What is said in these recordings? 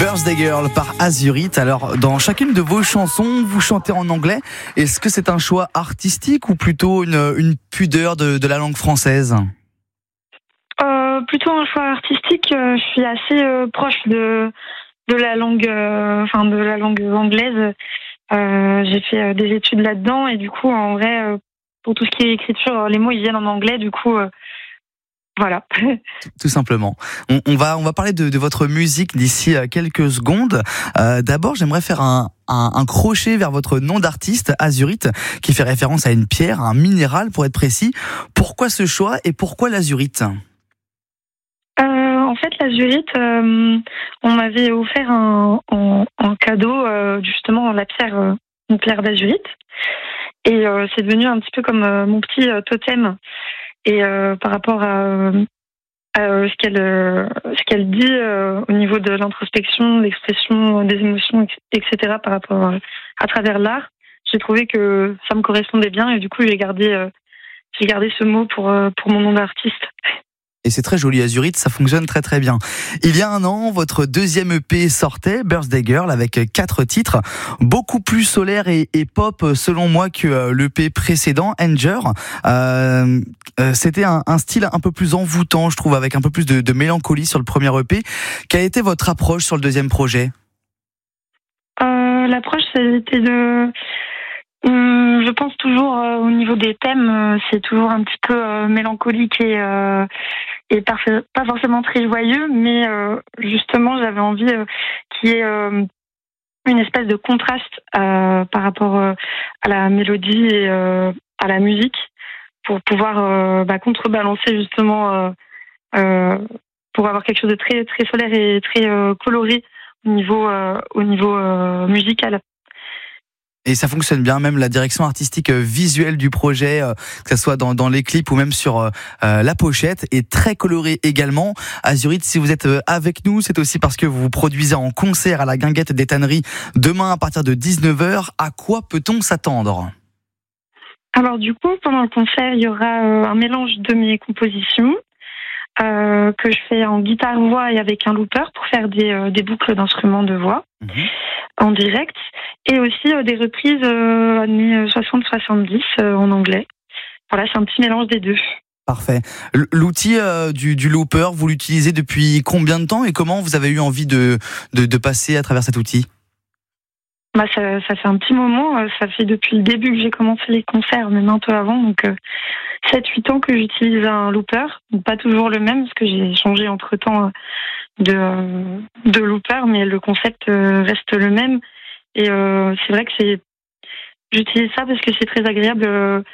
Birthday Girl par Azurite. Alors, dans chacune de vos chansons, vous chantez en anglais. Est-ce que c'est un choix artistique ou plutôt une pudeur de la langue française ? Plutôt un choix artistique. Je suis assez proche de la langue, de la langue anglaise. J'ai fait des études là-dedans et du coup, en vrai, pour tout ce qui est écriture, les mots ils viennent en anglais. Du coup, voilà. Tout simplement. On va parler de votre musique d'ici quelques secondes. D'abord, j'aimerais faire un crochet vers votre nom d'artiste, Azurite, qui fait référence à une pierre, un minéral pour être précis. Pourquoi ce choix et pourquoi l'azurite ? En fait, l'azurite, on m'avait offert en cadeau justement la pierre, une pierre d'azurite, et c'est devenu un petit peu comme mon petit totem. Et par rapport à ce qu'elle dit au niveau de l'introspection, l'expression des émotions, etc. par rapport à travers l'art, j'ai trouvé que ça me correspondait bien et du coup j'ai gardé ce mot pour mon nom d'artiste. Et c'est très joli, Azurite, ça fonctionne très très bien. Il y a un an, votre deuxième EP sortait, Birthday Girl, avec 4 titres, beaucoup plus solaire et pop selon moi que l'EP précédent, Anger. C'était un style un peu plus envoûtant, je trouve, avec un peu plus de mélancolie sur le premier EP. Quelle a été votre approche sur le deuxième projet ? L'approche, c'était je pense toujours au niveau des thèmes, c'est toujours un petit peu mélancolique et pas forcément très joyeux, mais justement j'avais envie qu'il y ait une espèce de contraste par rapport à la mélodie et à la musique pour pouvoir contrebalancer justement pour avoir quelque chose de très très solaire et très coloré au niveau musical. Et ça fonctionne bien, même la direction artistique visuelle du projet, que ce soit dans les clips ou même sur la pochette, est très colorée également. Azurite, si vous êtes avec nous, c'est aussi parce que vous vous produisez en concert à la Guinguette des Tanneries demain à partir de 19h. À quoi peut-on s'attendre ? Alors du coup, pendant le concert, il y aura un mélange de mes compositions que je fais en guitare-voix et avec un looper pour faire des boucles d'instruments de voix en direct, et aussi des reprises années 60-70 en anglais. Voilà, c'est un petit mélange des deux. Parfait. L'outil du looper, vous l'utilisez depuis combien de temps et comment vous avez eu envie de passer à travers cet outil ? Ça fait un petit moment, ça fait depuis le début que j'ai commencé les concerts, même un peu avant, donc 7-8 ans que j'utilise un looper, pas toujours le même, parce que j'ai changé entre-temps de looper, mais le concept reste le même. Et c'est vrai que j'utilise ça parce que c'est très agréable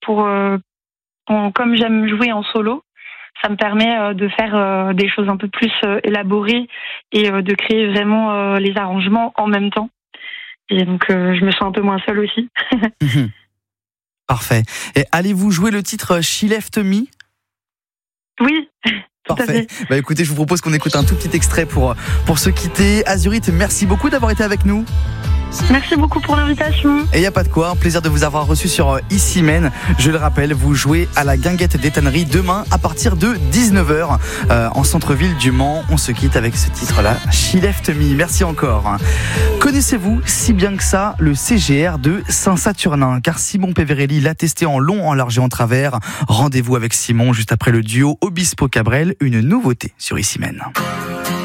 comme j'aime jouer en solo, ça me permet de faire des choses un peu plus élaborées et de créer vraiment les arrangements en même temps. Et donc je me sens un peu moins seule aussi. Parfait. Et allez-vous jouer le titre She Left Me ? Oui. Parfait. Écoutez, je vous propose qu'on écoute un tout petit extrait pour se quitter. Azurite, merci beaucoup d'avoir été avec nous. Merci beaucoup pour l'invitation. Et il n'y a pas de quoi, un plaisir de vous avoir reçu sur Ici Mène. Je le rappelle, vous jouez à la Guinguette des Tanneries demain à partir de 19h en centre-ville du Mans. On se quitte avec ce titre-là, She Left Me. Merci encore. Connaissez-vous si bien que ça le CGR de Saint-Saturnin ? Car Simon Peverelli l'a testé en long, en large et en travers. Rendez-vous avec Simon juste après le duo Obispo-Cabrel, une nouveauté sur Ici Mène.